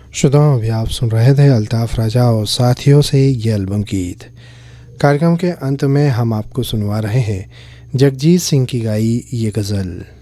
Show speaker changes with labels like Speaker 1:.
Speaker 1: श्रोताओं, अभी आप सुन रहे थे अल्ताफ़ राजा और साथियों से ये एल्बम गीत। कार्यक्रम के अंत में हम आपको सुनवा रहे हैं जगजीत सिंह की गाई ये गज़ल।